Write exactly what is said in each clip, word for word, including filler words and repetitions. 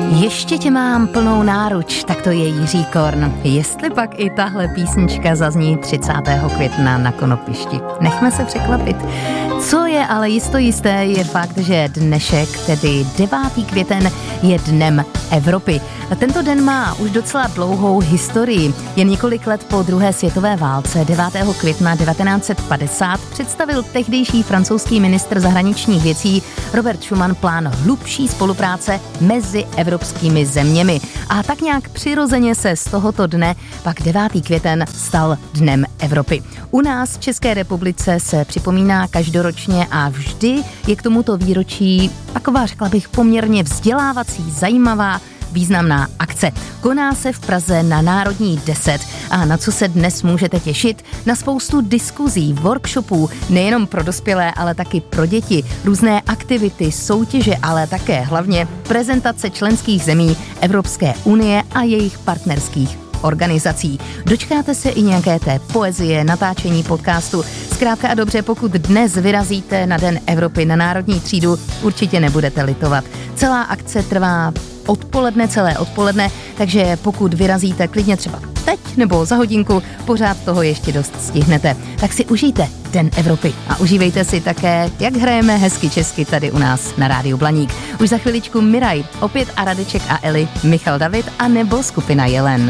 Ještě tě mám plnou náruč, tak to je Jiří Korn. Jestli pak i tahle písnička zazní třicátého května na Konopišti. Nechme se překvapit. Co je ale jisto jisté, je fakt, že dnešek, tedy devátý květen, je dnem Evropy. Tento den má už docela dlouhou historii. Jen několik let po druhé světové válce devátého května devatenáct set padesát představil tehdejší francouzský ministr zahraničních věcí Robert Schuman plán hlubší spolupráce mezi evropskými zeměmi. A tak nějak přirozeně se z tohoto dne pak devátý květen stal dnem Evropy. U nás v České republice se připomíná každoročně a vždy je k tomuto výročí taková, řekla bych, poměrně vzdělávací, zajímavá, významná akce. Koná se v Praze na Národní deset a na co se dnes můžete těšit? Na spoustu diskuzí, workshopů, nejenom pro dospělé, ale taky pro děti, různé aktivity, soutěže, ale také hlavně prezentace členských zemí Evropské unie a jejich partnerských organizací. Dočkáte se i nějaké té poezie, natáčení podcastu. Zkrátka a dobře, pokud dnes vyrazíte na Den Evropy na Národní třídu, určitě nebudete litovat. Celá akce trvá odpoledne, celé odpoledne, takže pokud vyrazíte klidně třeba teď nebo za hodinku, pořád toho ještě dost stihnete. Tak si užijte Den Evropy a užívejte si také, jak hrajeme hezky česky tady u nás na Rádiu Blaník. Už za chviličku Miraj, opět a Radeček a Eli, Michal David a nebo skupina Jelen.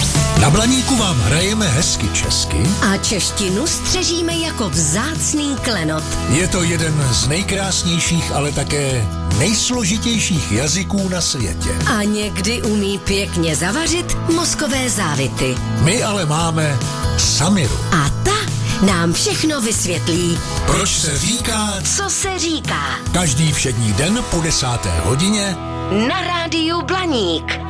Na Blaníku vám hrajeme hezky česky a češtinu střežíme jako vzácný klenot. Je to jeden z nejkrásnějších, ale také nejsložitějších jazyků na světě. A někdy umí pěkně zavařit mozkové závity. My ale máme Samiru. A ta nám všechno vysvětlí. Proč se říká, co se říká. Každý všední den po desáté hodině na Rádiu Blaník.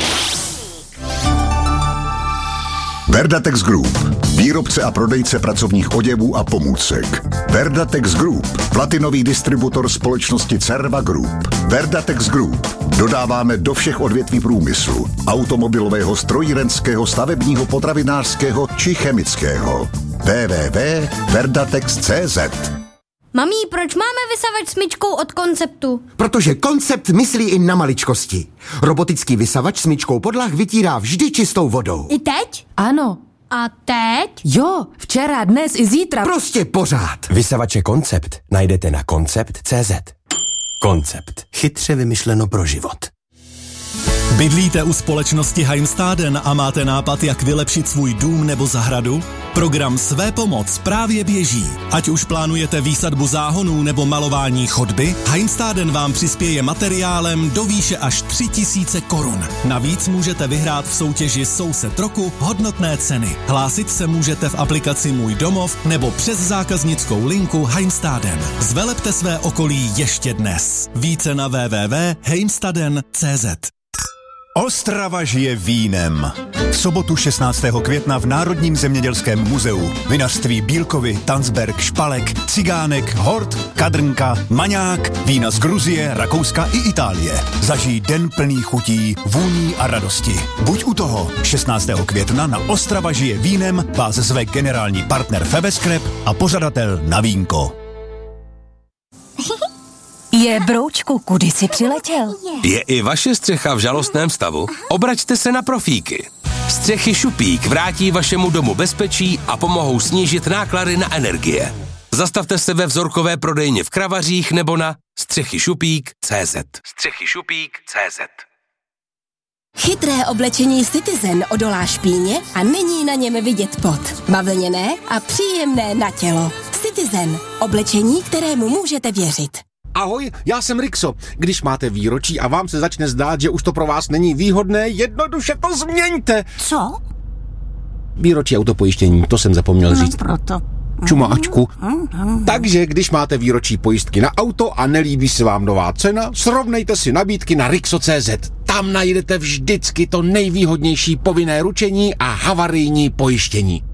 Verdatex Group, výrobce a prodejce pracovních oděvů a pomůcek. Verdatex Group, platinový distributor společnosti Cerva Group. Verdatex Group, dodáváme do všech odvětví průmyslu, automobilového, strojírenského, stavebního, potravinářského či chemického. w w w tečka verdatex tečka c z. Mami, proč máme vysavač smyčkou od Konceptu? Protože Koncept myslí i na maličkosti. Robotický vysavač smyčkou podlah vytírá vždy čistou vodou. I teď? Ano. A teď? Jo, včera, dnes i zítra. Prostě pořád. Vysavače Koncept najdete na koncept tečka c z. Koncept. Chytře vymyšleno pro život. Bydlíte u společnosti Heimstaden a máte nápad, jak vylepšit svůj dům nebo zahradu? Program Své pomoc právě běží. Ať už plánujete výsadbu záhonů nebo malování chodby, Heimstaden vám přispěje materiálem do výše až tři tisíce korun. Navíc můžete vyhrát v soutěži Soused roku hodnotné ceny. Hlásit se můžete v aplikaci Můj domov nebo přes zákaznickou linku Heimstaden. Zvelepte své okolí ještě dnes. Více na w w w tečka heimstaden tečka c z. Ostrava žije vínem. V sobotu šestnáctého května v Národním zemědělském muzeu vinařství Bílkovy, Tansberg, Špalek, Cigánek, Hort, Kadrnka, Maňák, vína z Gruzie, Rakouska i Itálie. Zažij den plný chutí, vůní a radosti. Buď u toho. šestnáctého května na Ostrava žije vínem vás zve generální partner Febeskrep a pořadatel na vínko. Je, broučku, kudy jsi přiletěl? Je i vaše střecha v žalostném stavu? Obraťte se na profíky. Střechy Šupík vrátí vašemu domu bezpečí a pomohou snížit náklady na energie. Zastavte se ve vzorkové prodejně v Kravařích nebo na střechy šupík tečka c z. střechy šupík tečka c z. Chytré oblečení Citizen odolá špíně a není na něm vidět pot. Bavlněné a příjemné na tělo. Citizen. Oblečení, kterému můžete věřit. Ahoj, já jsem Rixo. Když máte výročí a vám se začne zdát, že už to pro vás není výhodné, jednoduše to změňte. Co? Výročí autopojištění, to jsem zapomněl říct. No proto. Čumáčku. Takže když máte výročí pojistky na auto a nelíbí se vám nová cena, srovnejte si nabídky na rixo tečka c z. Tam najdete vždycky to nejvýhodnější povinné ručení a havarijní pojištění.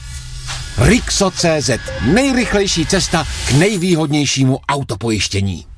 rixo tečka c z. Nejrychlejší cesta k nejvýhodnějšímu autopojištění.